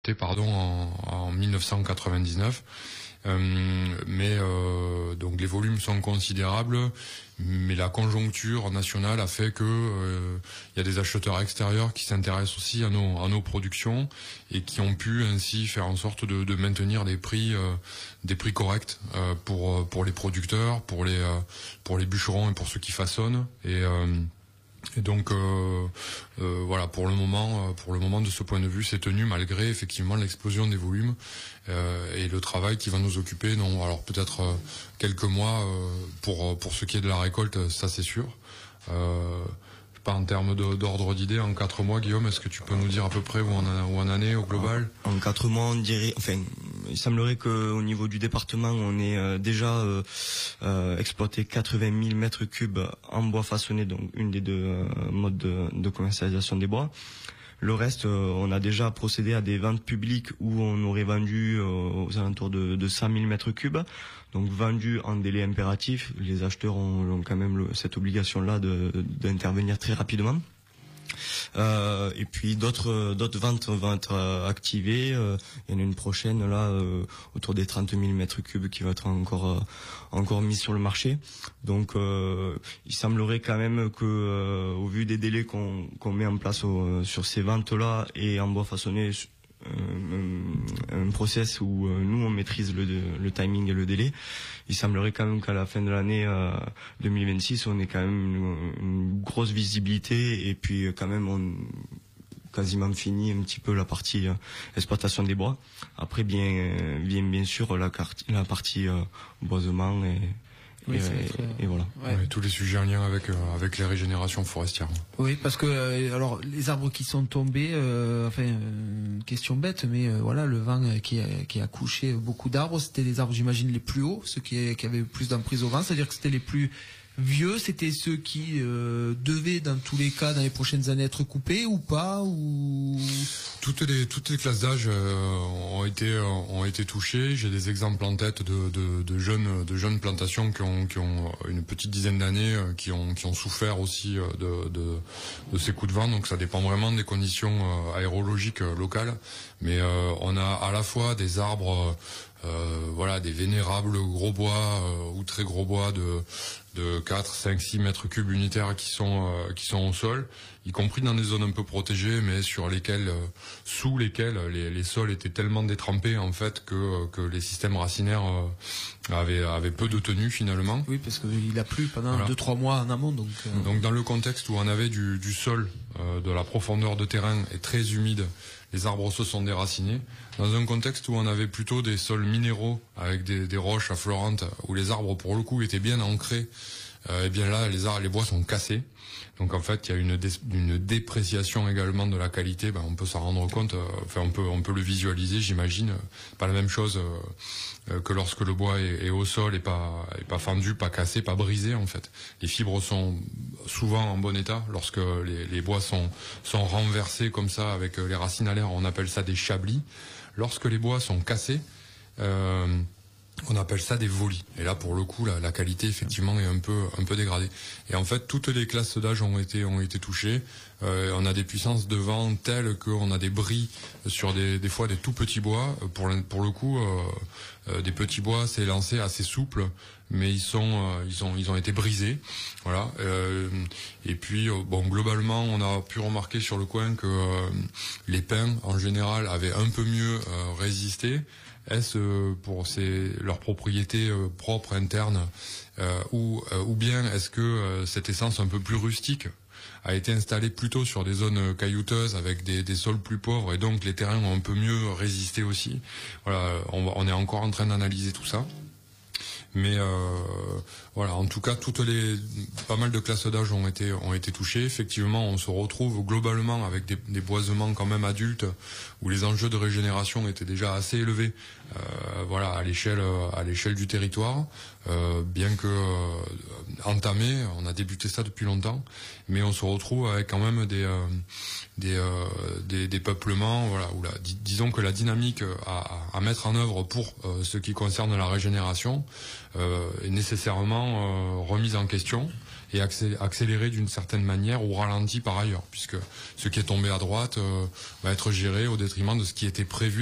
pardon, en 1999. Donc les volumes sont considérables, mais la conjoncture nationale a fait que y a des acheteurs extérieurs qui s'intéressent aussi à nos productions et qui ont pu ainsi faire en sorte de maintenir des prix corrects pour les producteurs, pour les bûcherons et pour ceux qui façonnent. Et donc voilà, pour le moment de ce point de vue, c'est tenu malgré effectivement l'explosion des volumes et le travail qui va nous occuper. Donc alors peut-être quelques mois pour ce qui est de la récolte, ça c'est sûr. Pas en termes d'ordre d'idée, en 4 mois, Guillaume, est-ce que tu peux nous dire à peu près où en année au global? En 4 mois, on dirait, il semblerait qu'au niveau du département, on ait déjà exploité 80 000 mètres cubes en bois façonné, donc une des deux modes de commercialisation des bois. Le reste, on a déjà procédé à des ventes publiques où on aurait vendu aux alentours de 100 000 mètres cubes, donc vendu en délai impératif. Les acheteurs ont quand même cette obligation-là d'intervenir très rapidement. Et puis d'autres ventes vont être activées. Il y en a une prochaine là autour des 30 000 mètres cubes qui va être encore mise sur le marché. Donc il semblerait quand même que au vu des délais qu'on met en place sur ces ventes là et en bois façonné, un process où nous on maîtrise le timing et le délai, il semblerait quand même qu'à la fin de l'année 2026 on ait quand même une grosse visibilité et puis quand même on quasiment fini un petit peu la partie exploitation des bois. Après bien sûr la partie boisement et voilà. Ouais. Ouais, tous les sujets en lien avec les régénérations forestières. Oui, parce que alors les arbres qui sont tombés, question bête, mais voilà, le vent qui a couché beaucoup d'arbres, c'était les arbres, j'imagine, les plus hauts, ceux qui avaient plus d'emprise au vent, c'est-à-dire que c'était les plus vieux, c'était ceux qui devaient dans tous les cas dans les prochaines années être coupés ou pas, ou toutes les classes d'âge ont été touchées. J'ai des exemples en tête de jeunes plantations qui ont une petite dizaine d'années qui ont souffert aussi de ces coups de vent. Donc ça dépend vraiment des conditions aérologiques locales, mais on a à la fois des arbres des vénérables gros bois ou très gros bois de 4, 5, 6 mètres cubes unitaires qui sont au sol, y compris dans des zones un peu protégées, mais sous lesquelles les sols étaient tellement détrempés en fait que les systèmes racinaires avaient peu de tenue finalement. Oui, parce qu'il a plu pendant 2-3 mois en amont, donc dans le contexte où on avait du sol, de la profondeur de terrain et très humide, les arbres se sont déracinés. Dans un contexte où on avait plutôt des sols minéraux avec des roches affleurantes, où les arbres pour le coup étaient bien ancrés, et bien là les bois sont cassés. Donc en fait il y a une dépréciation également de la qualité. On peut s'en rendre compte, on peut le visualiser, j'imagine. Pas la même chose que lorsque le bois est au sol et pas fendu, pas cassé, pas brisé en fait. Les fibres sont souvent en bon état. Lorsque les bois sont renversés comme ça avec les racines à l'air, on appelle ça des chablis. Lorsque les bois sont cassés, on appelle ça des volis. Et là, pour le coup, la qualité effectivement est un peu dégradée. Et en fait, toutes les classes d'âge ont été touchées. On a des puissances de vent telles qu'on a des bris sur des fois des tout petits bois. Pour le coup, des petits bois, c'est lancé assez souple, mais ils ont été brisés. Voilà. Et puis globalement, on a pu remarquer sur le coin que les pins en général avaient un peu mieux résisté. Est-ce pour leurs propriétés propres internes ou bien est-ce que cette essence un peu plus rustique a été installée plutôt sur des zones caillouteuses avec des sols plus pauvres et donc les terrains ont un peu mieux résisté aussi. Voilà, on est encore en train d'analyser tout ça. Mais en tout cas, pas mal de classes d'âge ont été touchées. Effectivement, on se retrouve globalement avec des boisements quand même adultes où les enjeux de régénération étaient déjà assez élevés, à l'échelle du territoire, bien que entamé. On a débuté ça depuis longtemps, mais on se retrouve avec quand même des peuplements, où disons que la dynamique à mettre en œuvre pour ce qui concerne la régénération est nécessairement remise en question et accéléré d'une certaine manière ou ralenti par ailleurs, puisque ce qui est tombé à droite va être géré au détriment de ce qui était prévu